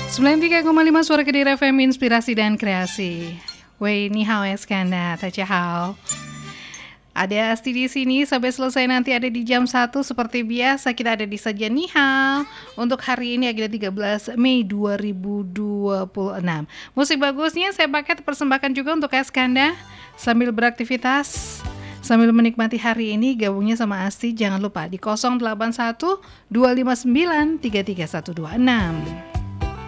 93,5 Suara Kediri FM, Inspirasi dan Kreasi. Wei, ni hao Eskanda, Tachahao. Ada Asti di sini sampai selesai, nanti ada di jam 1 seperti biasa kita ada di Sajian Nihao. Untuk hari ini agenda 13 Mei 2026. Musik bagusnya saya pakai persembahkan juga untuk Eskanda sambil beraktivitas, sambil menikmati hari ini. Gabungnya sama Asti jangan lupa di 081 259 33126.